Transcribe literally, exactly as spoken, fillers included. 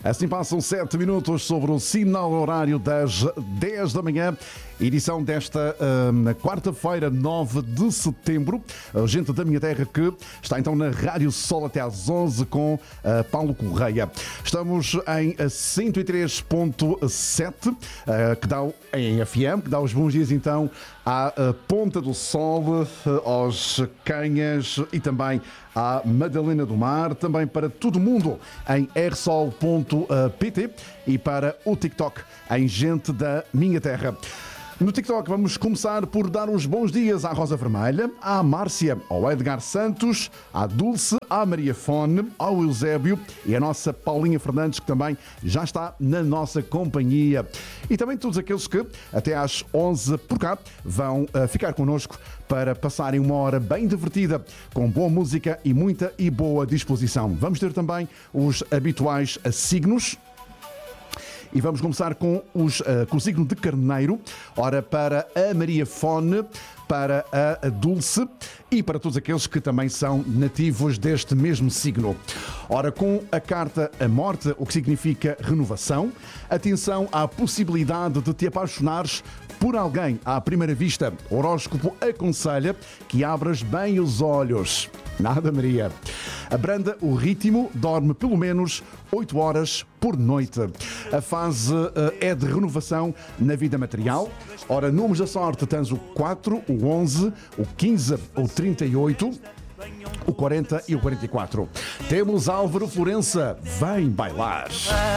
Assim passam sete minutos sobre o sinal horário das dez da manhã. Edição desta uh, quarta-feira, nove de setembro. A gente da minha terra que está então na Rádio Sol até às onze com uh, Paulo Correia. Estamos em cento e três ponto sete, uh, que dá em F M, que dá os bons dias então à uh, Ponta do Sol, uh, aos Canhas e também à Madalena do Mar, também para todo mundo em r sol ponto p t e para o TikTok em Gente da Minha Terra. No TikTok vamos começar por dar os bons dias à Rosa Vermelha, à Márcia, ao Edgar Santos, à Dulce, à Maria Fone, ao Eusébio e à nossa Paulinha Fernandes, que também já está na nossa companhia. E também todos aqueles que até às onze por cá vão uh, ficar connosco para passarem uma hora bem divertida, com boa música e muita e boa disposição. Vamos ter também os habituais signos. E vamos começar com, os, uh, com o signo de Carneiro. Ora, para a Maria Fone, para a Dulce e para todos aqueles que também são nativos deste mesmo signo. Ora, com a carta A Morte, o que significa renovação, atenção à possibilidade de te apaixonares por alguém à primeira vista. O horóscopo aconselha que abras bem os olhos. Nada, Maria. Abranda o ritmo, dorme pelo menos oito horas por noite. A fase uh, é de renovação na vida material. Ora, números da sorte tens o quatro, o onze, o quinze, o trinta e oito, o quarenta e o quarenta e quatro. Temos Álvaro Florença. Vem bailar.